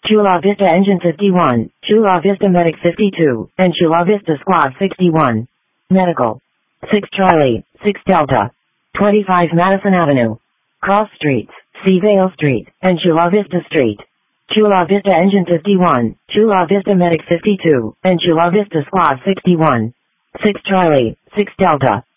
Chula Vista Engine 51, Chula Vista Medic 52, and Chula Vista Squad 61. Medical. 6 Charlie, 6 Delta. 25 Madison Avenue. Cross Streets, Seavale Street, and Chula Vista Street. Chula Vista Engine 51, Chula Vista Medic 52, and Chula Vista Squad 61. 6 Charlie, 6 Delta.